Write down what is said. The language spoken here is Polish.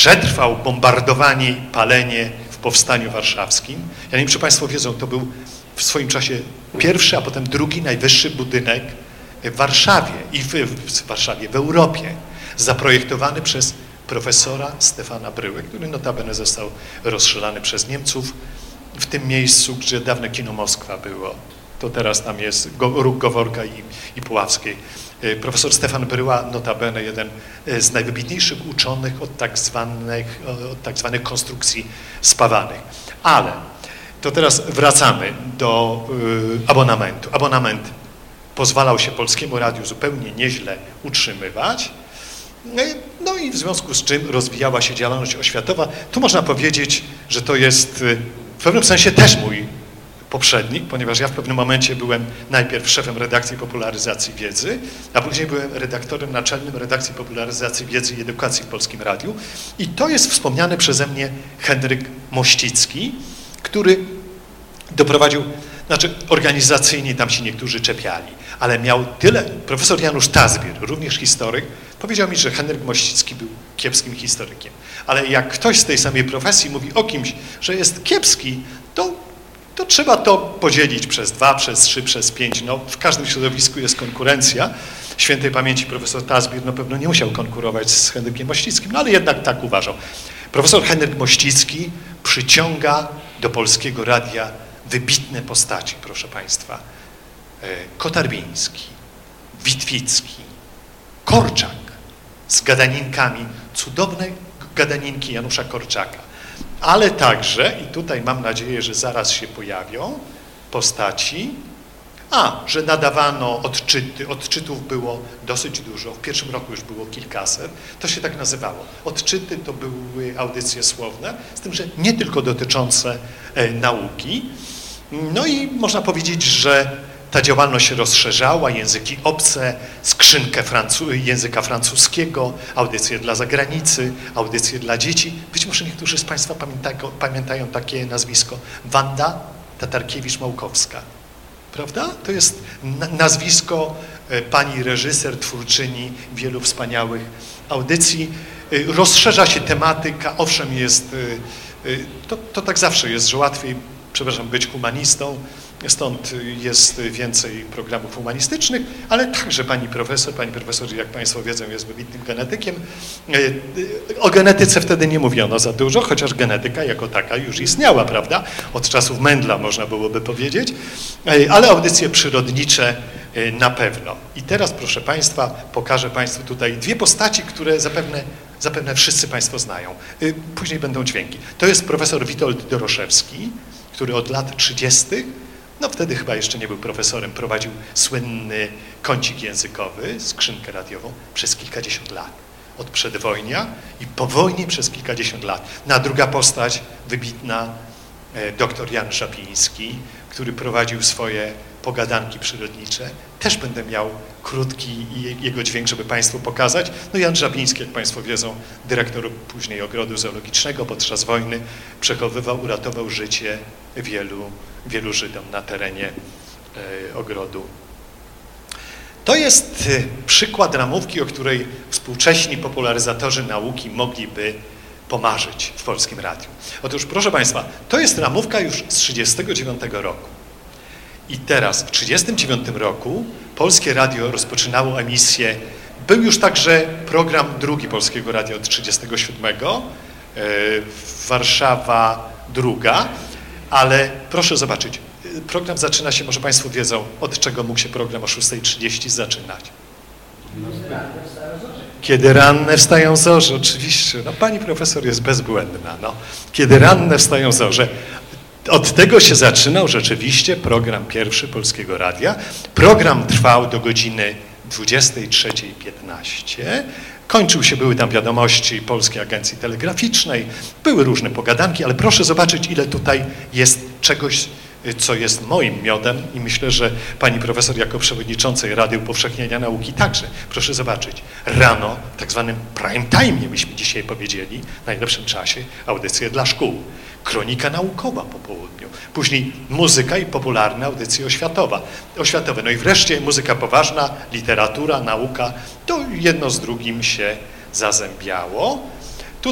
przetrwał bombardowanie i palenie w Powstaniu Warszawskim. Ja nie wiem, czy Państwo wiedzą, to był w swoim czasie pierwszy, a potem drugi najwyższy budynek w Warszawie i w Europie, zaprojektowany przez profesora Stefana Bryłę, który notabene został rozstrzelany przez Niemców w tym miejscu, gdzie dawne kino Moskwa było. To teraz tam jest róg Goworka i Puławskiej. Profesor Stefan Bryła, notabene jeden z najwybitniejszych uczonych od tak zwanych konstrukcji spawanych. Ale to teraz wracamy do abonamentu. Abonament pozwalał się Polskiemu Radiu zupełnie nieźle utrzymywać, no i w związku z czym rozwijała się działalność oświatowa. Tu można powiedzieć, że to jest w pewnym sensie też mój poprzednik, ponieważ ja w pewnym momencie byłem najpierw szefem redakcji popularyzacji wiedzy, a później byłem redaktorem naczelnym redakcji popularyzacji wiedzy i edukacji w Polskim Radiu. I to jest wspomniany przeze mnie Henryk Mościcki, który doprowadził, znaczy organizacyjnie tam się niektórzy czepiali, ale miał tyle, profesor Janusz Tazbir, również historyk, powiedział mi, że Henryk Mościcki był kiepskim historykiem. Ale jak ktoś z tej samej profesji mówi o kimś, że jest kiepski, to trzeba to podzielić przez 2, przez 3, przez 5. No, w każdym środowisku jest konkurencja. Świętej pamięci profesor Tazbir na pewno nie musiał konkurować z Henrykiem Mościckim, no ale jednak tak uważał. Profesor Henryk Mościcki przyciąga do Polskiego Radia wybitne postaci, proszę Państwa. Kotarbiński, Witwicki, Korczak z gadaninkami, cudowne gadaninki Janusza Korczaka, ale także, i tutaj mam nadzieję, że zaraz się pojawią postaci, że nadawano odczyty, odczytów było dosyć dużo, w pierwszym roku już było kilkaset, to się tak nazywało. Odczyty to były audycje słowne, z tym, że nie tylko dotyczące nauki. No i można powiedzieć, że ta działalność się rozszerzała, języki obce, skrzynkę języka francuskiego, audycje dla zagranicy, audycje dla dzieci. Być może niektórzy z Państwa pamiętają takie nazwisko Wanda Tatarkiewicz-Małkowska. Prawda? To jest nazwisko pani reżyser, twórczyni wielu wspaniałych audycji. Rozszerza się tematyka, owszem jest, to tak zawsze jest, że łatwiej, przepraszam, być humanistą, stąd jest więcej programów humanistycznych, ale także pani profesor, jak Państwo wiedzą, jest wybitnym genetykiem. O genetyce wtedy nie mówiono za dużo, chociaż genetyka jako taka już istniała, prawda? Od czasów Mendla można byłoby powiedzieć, ale audycje przyrodnicze na pewno. I teraz, proszę Państwa, pokażę Państwu tutaj dwie postaci, które zapewne wszyscy Państwo znają. Później będą dźwięki. To jest profesor Witold Doroszewski, który od lat 30., no wtedy chyba jeszcze nie był profesorem, prowadził słynny kącik językowy, skrzynkę radiową przez kilkadziesiąt lat. Od przedwojnia i po wojnie przez kilkadziesiąt lat. A druga postać, wybitna, dr Jan Żabiński, który prowadził swoje pogadanki przyrodnicze. Też będę miał krótki jego dźwięk, żeby Państwu pokazać. No Jan Żabiński, jak Państwo wiedzą, dyrektor później Ogrodu Zoologicznego podczas wojny, uratował życie wielu Żydom na terenie ogrodu. To jest przykład ramówki, o której współcześni popularyzatorzy nauki mogliby pomarzyć w Polskim Radiu. Otóż, proszę Państwa, to jest ramówka już z 1939 roku. I teraz w 1939 roku Polskie Radio rozpoczynało emisję, był już także program drugi Polskiego Radia od 1937, Warszawa druga, ale proszę zobaczyć, program zaczyna się, może Państwo wiedzą, od czego mógł się program o 6:30 zaczynać. Kiedy ranne wstają zorze, oczywiście, no pani profesor jest bezbłędna, no. Kiedy ranne wstają zorze. Od tego się zaczynał rzeczywiście program pierwszy Polskiego Radia. Program trwał do godziny 23:15. Kończył się, były tam wiadomości Polskiej Agencji Telegraficznej, były różne pogadanki, ale proszę zobaczyć, ile tutaj jest czegoś, co jest moim miodem i myślę, że pani profesor jako przewodniczącej Rady Upowszechniania Nauki także. Proszę zobaczyć, rano, w tak zwanym prime time, byśmy dzisiaj powiedzieli, w najlepszym czasie, audycje dla szkół. Kronika naukowa po południu, później muzyka i popularne audycje oświatowe. No i wreszcie muzyka poważna, literatura, nauka, to jedno z drugim się zazębiało.